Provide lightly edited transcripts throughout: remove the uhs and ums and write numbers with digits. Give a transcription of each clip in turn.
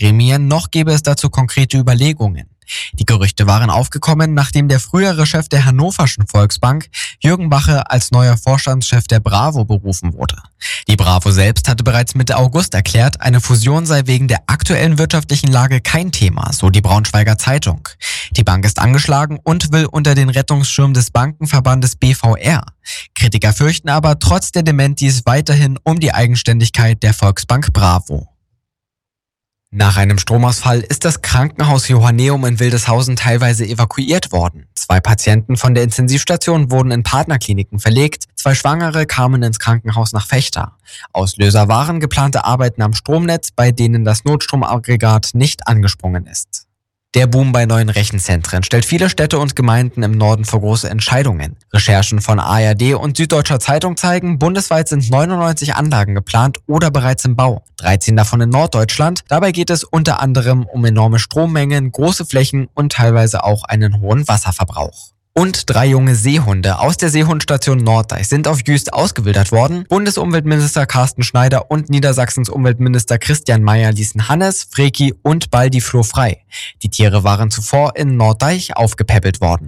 Fachgremien, noch gäbe es dazu konkrete Überlegungen. Die Gerüchte waren aufgekommen, nachdem der frühere Chef der Hannoverschen Volksbank, Jürgen Bache, als neuer Vorstandschef der Bravo berufen wurde. Die Bravo selbst hatte bereits Mitte August erklärt, eine Fusion sei wegen der aktuellen wirtschaftlichen Lage kein Thema, so die Braunschweiger Zeitung. Die Bank ist angeschlagen und will unter den Rettungsschirm des Bankenverbandes BVR. Kritiker fürchten aber trotz der Dementis weiterhin um die Eigenständigkeit der Volksbank Bravo. Nach einem Stromausfall ist das Krankenhaus Johanneum in Wildeshausen teilweise evakuiert worden. 2 Patienten von der Intensivstation wurden in Partnerkliniken verlegt, 2 Schwangere kamen ins Krankenhaus nach Vechta. Auslöser waren geplante Arbeiten am Stromnetz, bei denen das Notstromaggregat nicht angesprungen ist. Der Boom bei neuen Rechenzentren stellt viele Städte und Gemeinden im Norden vor große Entscheidungen. Recherchen von ARD und Süddeutscher Zeitung zeigen, bundesweit sind 99 Anlagen geplant oder bereits im Bau. 13 davon in Norddeutschland. Dabei geht es unter anderem um enorme Strommengen, große Flächen und teilweise auch einen hohen Wasserverbrauch. Und 3 junge Seehunde aus der Seehundstation Norddeich sind auf Jüst ausgewildert worden. Bundesumweltminister Carsten Schneider und Niedersachsens Umweltminister Christian Mayer ließen Hannes, Freki und Baldi Floh frei. Die Tiere waren zuvor in Norddeich aufgepäppelt worden.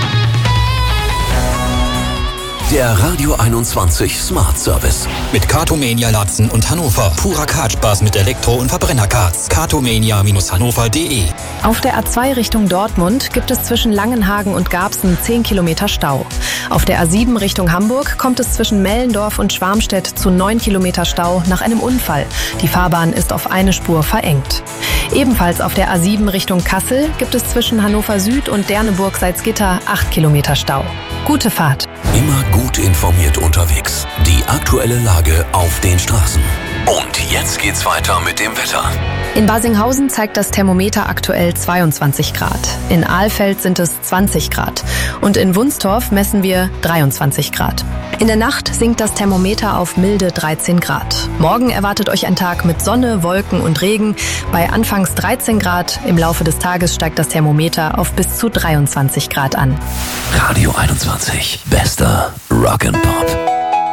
Der Radio 21 Smart Service. Mit Cartomania Latzen und Hannover. Purer Kartspaß mit Elektro- und Verbrennerkarts. Cartomania-hannover.de. Auf der A2 Richtung Dortmund gibt es zwischen Langenhagen und Garbsen 10 Kilometer Stau. Auf der A7 Richtung Hamburg kommt es zwischen Mellendorf und Schwarmstedt zu 9 Kilometer Stau nach einem Unfall. Die Fahrbahn ist auf eine Spur verengt. Ebenfalls auf der A7 Richtung Kassel gibt es zwischen Hannover Süd und Derneburg-Salzgitter 8 Kilometer Stau. Gute Fahrt. Immer gut informiert unterwegs. Die aktuelle Lage auf den Straßen. Und jetzt geht's weiter mit dem Wetter. In Basinghausen zeigt das Thermometer aktuell 22 Grad. In Ahlfeld sind es 20 Grad. Und in Wunstorf messen wir 23 Grad. In der Nacht sinkt das Thermometer auf milde 13 Grad. Morgen erwartet euch ein Tag mit Sonne, Wolken und Regen. Bei anfangs 13 Grad. Im Laufe des Tages steigt das Thermometer auf bis zu 23 Grad an. Radio 21. Bester Rock'n'Pop.